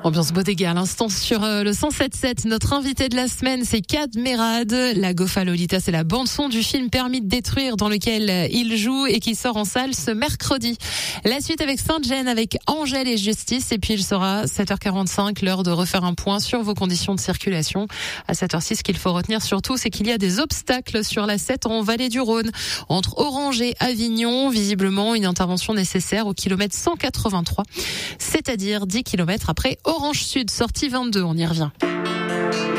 Ambiance Bodega à l'instant sur le 107.7. Notre invité de la semaine, c'est Kad Merad. La Gofa Lolita, c'est la bande-son du film Permis de détruire dans lequel il joue et qui sort en salle ce mercredi. La suite avec Sainte-Gêne, avec Angèle et Justice. Et puis il sera 7h45, l'heure de refaire un point sur vos conditions de circulation. À 7h06, ce qu'il faut retenir surtout, c'est qu'il y a des obstacles sur la 7 en Vallée du Rhône. Entre Orange et Avignon, visiblement une intervention nécessaire au kilomètre 183. C'est-à-dire 10 km après Orange Sud, sortie 22, on y revient.